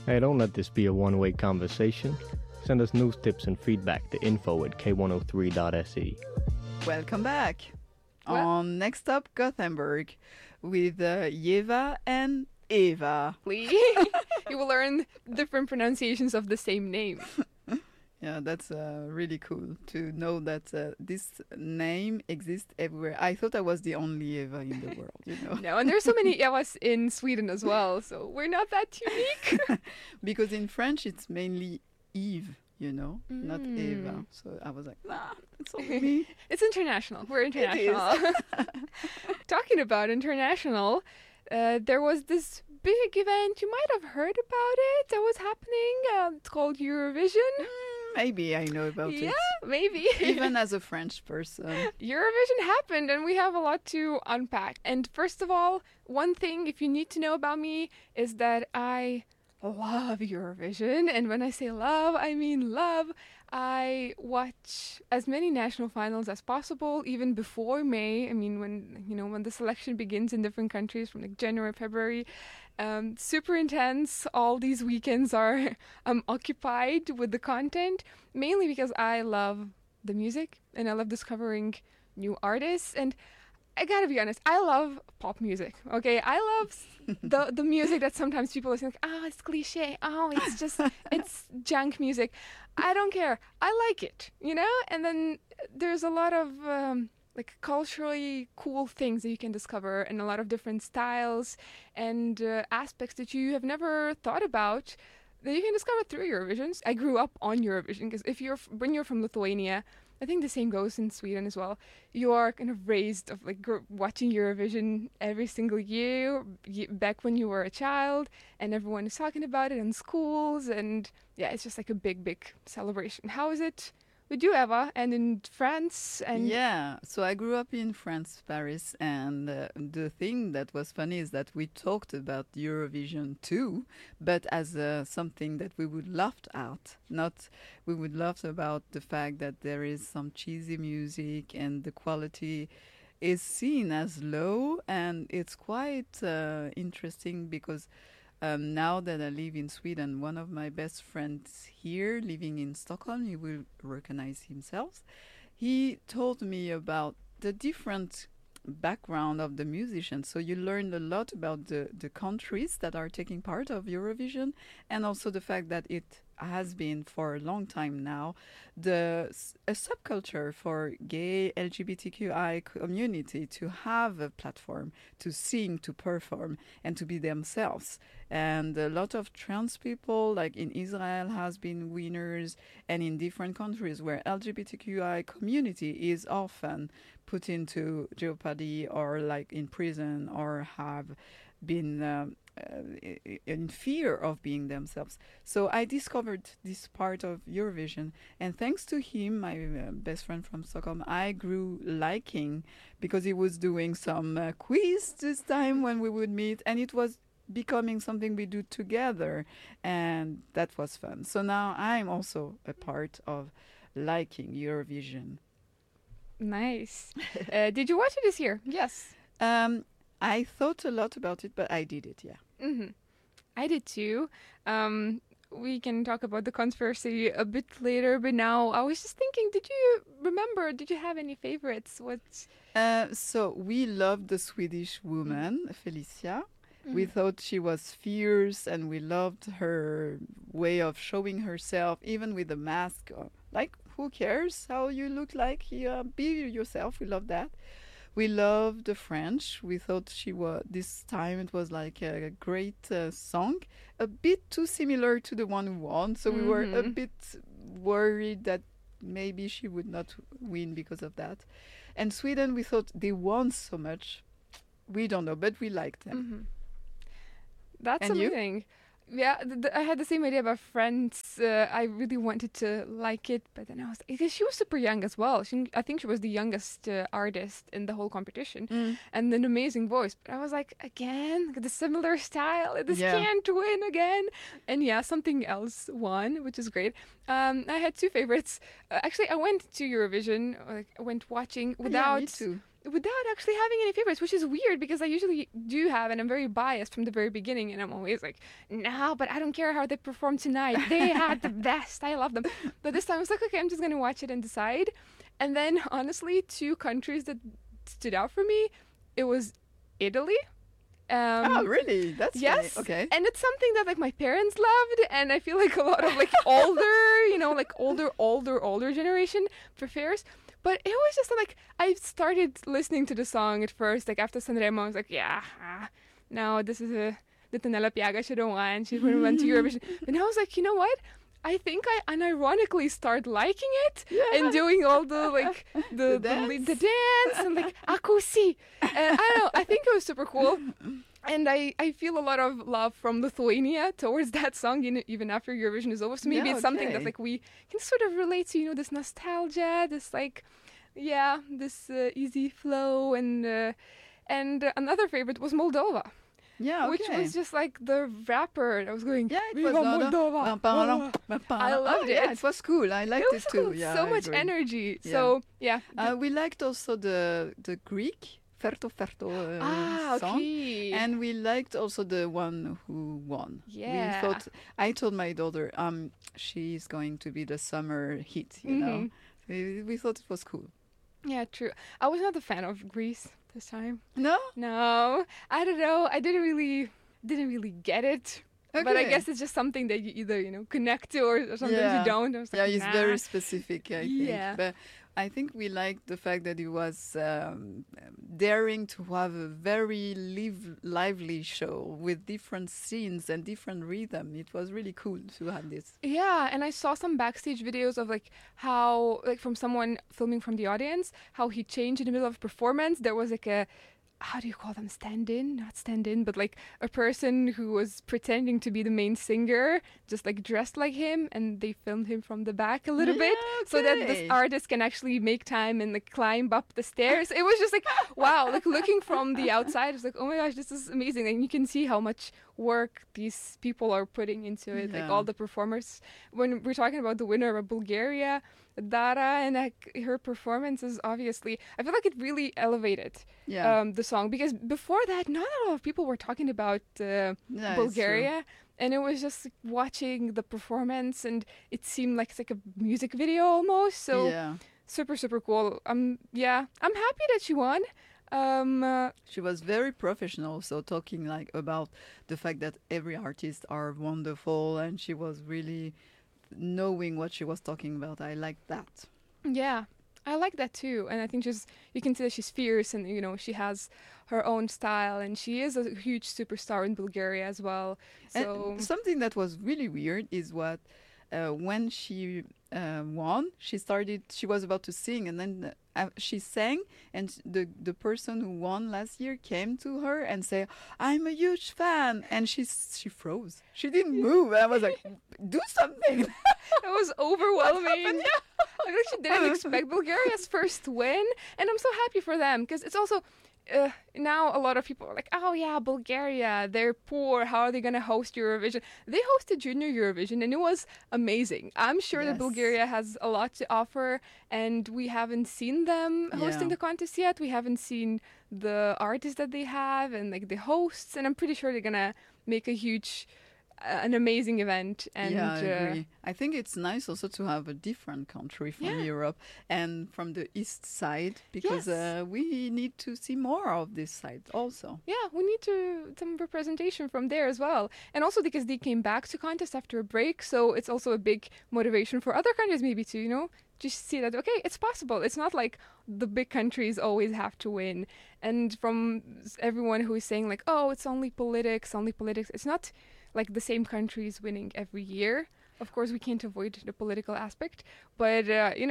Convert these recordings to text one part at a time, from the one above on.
Hey, don't let this be a one-way conversation. Send us news tips and feedback to info@k103.se. Welcome back. Well- On Next Up, Gothenburg, with Yeva and Eva. You will learn different pronunciations of the same name. Yeah, that's really cool to know that this name exists everywhere. I thought I was the only Eva in the world, you know. No, and there's so many Evas in Sweden as well, so we're not that unique. Because in French it's mainly Eve, you know, not Eva. Mm. So I was like, nah, it's only me. It's international. We're international. Talking about international, there was this big event. You might have heard about it that was happening. It's called Eurovision. Maybe I know about it. Yeah, maybe. Even as a French person. Eurovision happened and we have a lot to unpack. And first of all, one thing if you need to know about me is that I love Eurovision. And when I say love, I mean love. I watch as many national finals as possible, even before May. I mean, when the selection begins in different countries from like January, February, super intense. All these weekends are occupied with the content, mainly because I love the music and I love discovering new artists. And I gotta be honest, I love pop music. Okay, I love the music that sometimes people listen like, oh, it's cliche. Oh, it's junk music. I don't care. I like it, you know. And then there's a lot of like culturally cool things that you can discover, and a lot of different styles and aspects that you have never thought about that you can discover through Eurovision. I grew up on Eurovision because when you're from Lithuania, I think the same goes in Sweden as well. You are kind of raised of like watching Eurovision every single year back when you were a child, and everyone is talking about it in schools, and yeah, it's just like a big, big celebration. How is it with you, Eva, and in France? And yeah, so I grew up in France, Paris, and the thing that was funny is that we talked about Eurovision too, but as something that we would laugh at. Not we would laugh about the fact that there is some cheesy music and the quality is seen as low, and it's quite interesting because now that I live in Sweden, one of my best friends here, living in Stockholm, you will recognize himself. He told me about the different background of the musicians. So you learn a lot about the countries that are taking part of Eurovision, and also the fact that it has been for a long time now a subculture for gay LGBTQI community to have a platform to sing, to perform, and to be themselves. And a lot of trans people, like in Israel, has been winners, and in different countries where LGBTQI community is often put into jeopardy or like in prison or have been in fear of being themselves. So I discovered this part of Eurovision, and thanks to him, my best friend from Stockholm, I grew liking, because he was doing some quiz this time when we would meet, and it was becoming something we do together, and that was fun. So now I'm also a part of liking Eurovision. nice. Did you watch it this year? Yes. I thought a lot about it, but I did it, yeah. Mm-hmm. I did too. We can talk about the controversy a bit later, but now I was just thinking, did you have any favorites? So we loved the Swedish woman, Felicia. We thought she was fierce, and we loved her way of showing herself, even with the mask. Like, who cares how you look like? Be yourself. We love that. We loved the French. We thought this time it was like a great song, a bit too similar to the one who won. So we were a bit worried that maybe she would not win because of that. And Sweden, we thought they won so much. We don't know, but we liked them. Mm-hmm. That's And you? amazing. Yeah, I had the same idea about Friends. I really wanted to like it, but then I was because she was super young as well. I think she was the youngest artist in the whole competition, and an amazing voice. But I was like, again, the similar style. This can't win again. And yeah, something else won, which is great. I had two favorites. Actually, I went to Eurovision. I went watching Yeah, me too. without actually having any favorites, which is weird because I usually do have, and I'm very biased from the very beginning, and I'm always like, no, but I don't care how they performed tonight. They had the best. I love them. But this time I was like, okay, I'm just going to watch it and decide. And then, honestly, 2 countries that stood out for me, it was Italy. Oh, really? That's yes. funny. Okay. And it's something that like my parents loved, and I feel like a lot of like older generation prefers. But it was just like I started listening to the song at first, like after Sanremo, I was like, yeah, no, this is the Tanella Piaga she don't want. She's gonna run to Eurovision. But now I was like, you know what? I think I unironically start liking it and doing all the like the dance and like così. And I don't know, I think it was super cool. And I feel a lot of love from Lithuania towards that song, even after Eurovision is over. So maybe it's something that like we can sort of relate to, this nostalgia, this like, this easy flow. And another favorite was Moldova. Yeah, okay. Which was just like the rapper that was going, it Viva was Moldova. I loved it. Yeah, it was cool. I liked it too. Yeah, so much energy. So, yeah. We liked also the Greek Ferto song. Okay. And we liked also the one who won. Yeah. I told my daughter, she's going to be the summer hit, you know. We thought it was cool. Yeah, true. I was not a fan of Greece this time. No? No. I don't know. I didn't really get it. Okay. But I guess it's just something that you either, connect to or sometimes you don't. I was like, it's very specific, I think. Yeah. But I think we liked the fact that it was daring to have a very lively show with different scenes and different rhythm. It was really cool to have this. Yeah, and I saw some backstage videos of like how, like from someone filming from the audience, how he changed in the middle of performance. There was like a, how do you call them? Not stand-in, but like a person who was pretending to be the main singer, just like dressed like him, and they filmed him from the back a little bit, so that this artist can actually make time and like climb up the stairs. It was just like, wow, like looking from the outside, it's like, oh my gosh, this is amazing. And you can see how much work these people are putting into it, like all the performers. When we're talking about the winner of Bulgaria, Dara, and like her performance is obviously, I feel like it really elevated the song, because before that not a lot of people were talking about Bulgaria, and it was just like, watching the performance, and it seemed like it's like a music video almost. So super cool. I'm happy that she won. She was very professional, so talking like about the fact that every artist are wonderful, and she was really knowing what she was talking about. I like that. Yeah, I like that too. And I think you can see that she's fierce, and she has her own style, and she is a huge superstar in Bulgaria as well. So and something that was really weird is what when she won, she was about to sing, and then she sang, and the person who won last year came to her and said, "I'm a huge fan," and she froze. She didn't move. I was like, "Do something." It was overwhelming. I actually didn't expect Bulgaria's first win, and I'm so happy for them, because it's also now a lot of people are like, oh yeah, Bulgaria, they're poor, how are they going to host Eurovision? They hosted Junior Eurovision, and it was amazing. I'm sure that Bulgaria has a lot to offer, and we haven't seen them hosting the contest yet. We haven't seen the artists that they have and like the hosts, and I'm pretty sure they're going to make a huge an amazing event. And I agree. I think it's nice also to have a different country from Europe and from the east side, because we need to see more of this side also. Yeah, we need some representation from there as well. And also because they came back to contest after a break, so it's also a big motivation for other countries maybe to, just see that, okay, it's possible. It's not like the big countries always have to win. And from everyone who is saying like, oh, it's only politics. It's not like the same countries winning every year. Of course, we can't avoid the political aspect. But,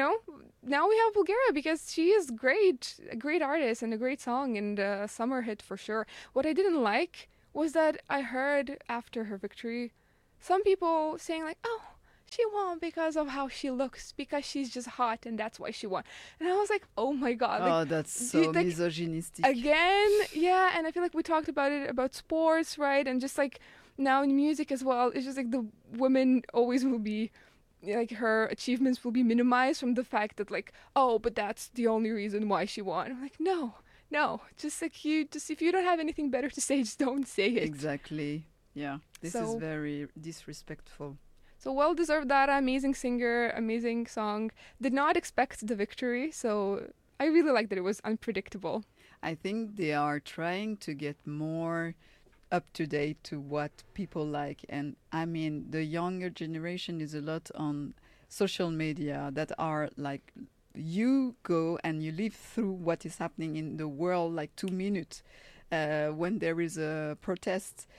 now we have Bulgaria, because she is great, a great artist and a great song, and a summer hit for sure. What I didn't like was that I heard after her victory some people saying like, oh, she won because of how she looks, because she's just hot and that's why she won. And I was like, oh my God. Like, that's so misogynistic. Again, yeah. And I feel like we talked about it, about sports, right? And just like now in music as well, it's just like the women always will be, like her achievements will be minimized from the fact that like, oh, but that's the only reason why she won. I'm like, no, no, just like just if you don't have anything better to say, just don't say it. Exactly. Yeah. This is So- very disrespectful. So well deserved that amazing singer, amazing song. Did not expect the victory, so I really like that it was unpredictable. I think they are trying to get more up to date to what people like. And I mean, the younger generation is a lot on social media that are like, you go and you live through what is happening in the world like 2 minutes. When there is a protest,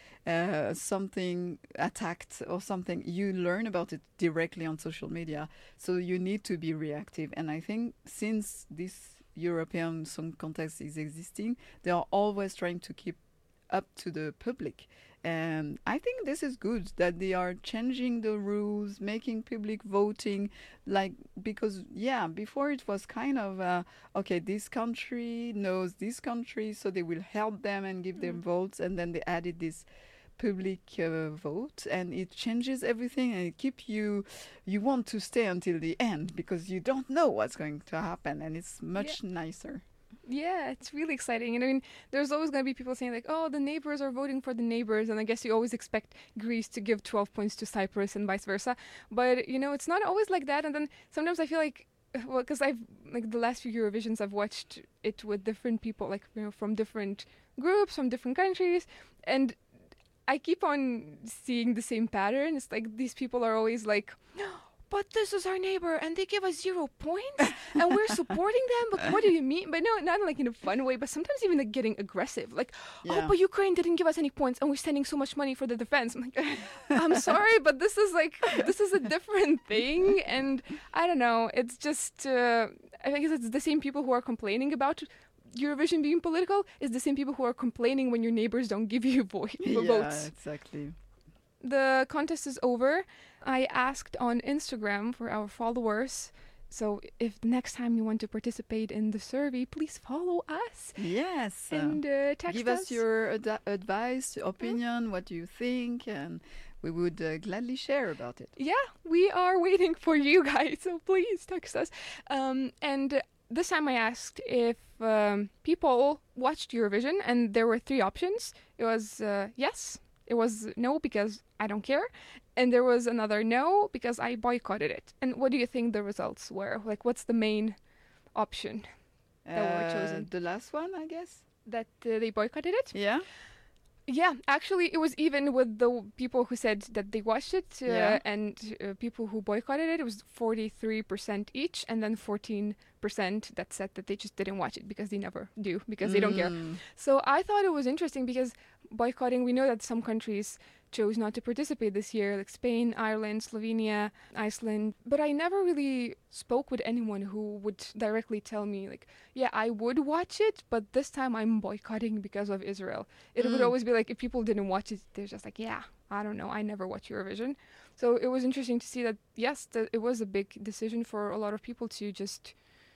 something attacked or something, you learn about it directly on social media. So you need to be reactive. And I think since this European Song Contest is existing, they are always trying to keep up to the public. And I think this is good that they are changing the rules, making public voting, like, because, yeah, before it was kind of, okay, this country knows this country, so they will help them and give them votes. And then they added this public vote, and it changes everything, and it keep you want to stay until the end because you don't know what's going to happen, and it's much nicer. Yeah, it's really exciting. And I mean, there's always going to be people saying like, oh, the neighbors are voting for the neighbors. And I guess you always expect Greece to give 12 points to Cyprus and vice versa. But, you know, it's not always like that. And then sometimes I feel like, well, because I've, like the last few Eurovisions, I've watched it with different people, like, you know, from different groups, from different countries. And I keep on seeing the same pattern. It's like these people are always like, but this is our neighbor and they give us 0 points and we're supporting them. But what do you mean? But no, not like in a fun way, but sometimes even like getting aggressive. Like, oh, but Ukraine didn't give us any points and we're sending so much money for the defense. I'm like, I'm sorry, but this is a different thing. And I don't know. It's just, I guess it's the same people who are complaining about Eurovision being political is the same people who are complaining when your neighbors don't give you votes. Yeah, exactly. The contest is over. I asked on Instagram for our followers. So if next time you want to participate in the survey, please follow us. Yes. And text give us your advice, opinion, what do you think, and we would gladly share about it. Yeah, we are waiting for you guys. So please text us. And this time I asked if people watched Eurovision, and there were 3 options. It was yes. It was no, because I don't care. And there was another no, because I boycotted it. And what do you think the results were? Like, what's the main option that were chosen? The last one, I guess. That they boycotted it? Yeah. Yeah, actually, it was even with the people who said that they watched it and people who boycotted it. It was 43% each, and then 14% that said that they just didn't watch it because they never do, because they don't care. So I thought it was interesting because boycotting, we know that some countries chose not to participate this year, like Spain, Ireland, Slovenia, Iceland. But I never really spoke with anyone who would directly tell me, like, yeah, I would watch it, but this time I'm boycotting because of Israel. It would always be like, if people didn't watch it, they're just like, yeah, I don't know, I never watch Eurovision. So it was interesting to see that, yes, that it was a big decision for a lot of people to just,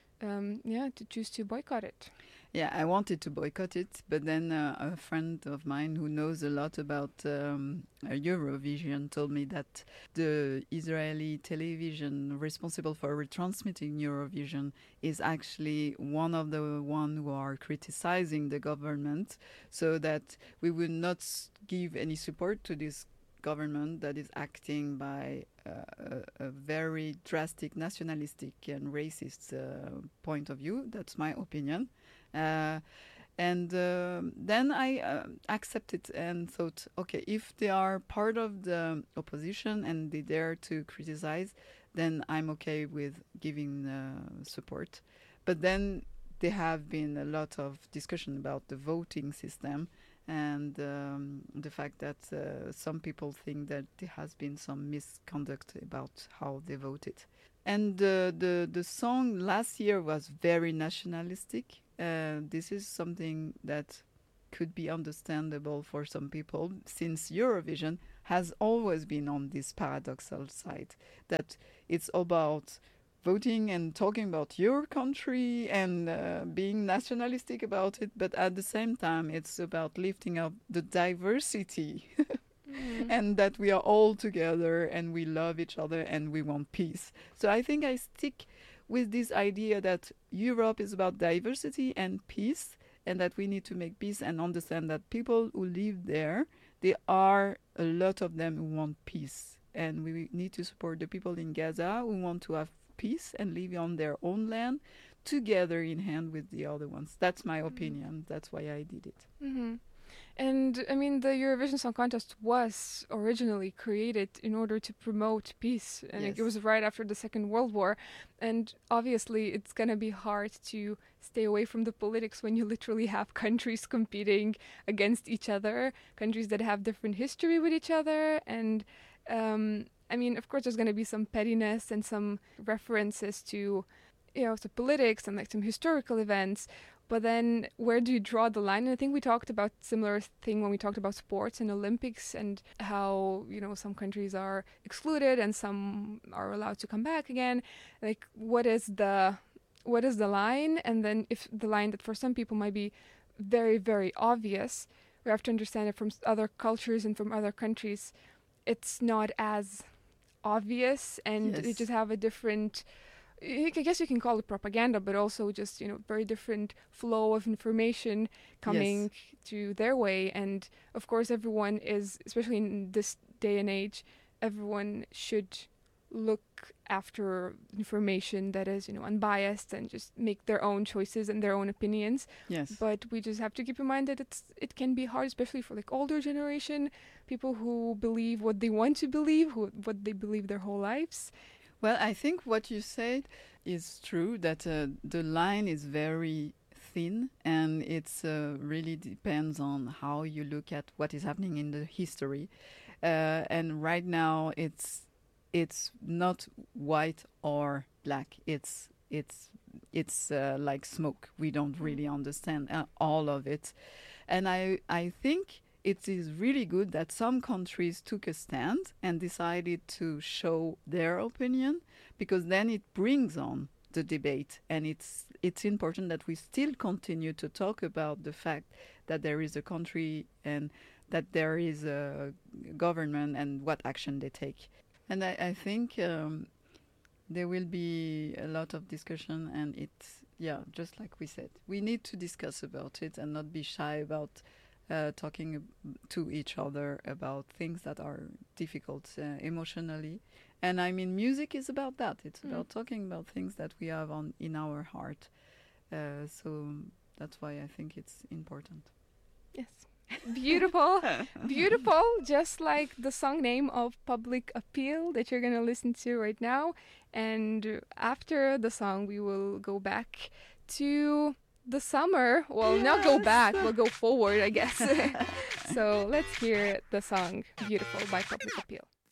to choose to boycott it. Yeah, I wanted to boycott it, but then a friend of mine who knows a lot about Eurovision told me that the Israeli television responsible for retransmitting Eurovision is actually one of the one who are criticizing the government, so that we will not give any support to this government that is acting by a very drastic nationalistic and racist point of view. That's my opinion. And then I accepted and thought, okay, if they are part of the opposition and they dare to criticize, then I'm okay with giving support. But then there have been a lot of discussion about the voting system and the fact that some people think that there has been some misconduct about how they voted. And the song last year was very nationalistic. This is something that could be understandable for some people, since Eurovision has always been on this paradoxal side, that it's about voting and talking about your country and being nationalistic about it, but at the same time it's about lifting up the diversity and that we are all together and we love each other and we want peace. So I think I stick with this idea that Europe is about diversity and peace, and that we need to make peace and understand that people who live there, there are a lot of them who want peace. And we need to support the people in Gaza who want to have peace and live on their own land together in hand with the other ones. That's my opinion. That's why I did it. Mm-hmm. And I mean, the Eurovision Song Contest was originally created in order to promote peace, and Yes. it was right after the Second World War. And obviously, it's gonna be hard to stay away from the politics when you literally have countries competing against each other, countries that have different history with each other. And I mean, of course, there's gonna be some pettiness and some references to, to politics and like some historical events. But then where do you draw the line? And I think we talked about similar thing when we talked about sports and Olympics and how, some countries are excluded and some are allowed to come back again. Like, what is the line? And then if the line that for some people might be very, very obvious, we have to understand that from other cultures and from other countries, it's not as obvious, and they Yes. just have a different, I guess you can call it propaganda, but also just, very different flow of information coming to their way. And of course, everyone is, especially in this day and age, everyone should look after information that is, unbiased and just make their own choices and their own opinions. Yes. But we just have to keep in mind that it can be hard, especially for like older generation, people who believe what they want to believe, what they believe their whole lives. Well, I think what you said is true, that the line is very thin, and it's really depends on how you look at what is happening in the history. And right now, it's not white or black. It's like smoke. We don't really understand all of it. And I think it is really good that some countries took a stand and decided to show their opinion, because then it brings on the debate, and it's important that we still continue to talk about the fact that there is a country and that there is a government and what action they take. And I think there will be a lot of discussion, and it's, just like we said, we need to discuss about it and not be shy about talking to each other about things that are difficult emotionally. And I mean, music is about that. It's about talking about things that we have in our heart. So that's why I think it's important. Yes. Beautiful. Beautiful. Just like the song name of Public Appeal that you're going to listen to right now. And after the song, we will go back to the summer. Well, not go back, we'll go forward, I guess. So let's hear the song Beautiful by Public Appeal.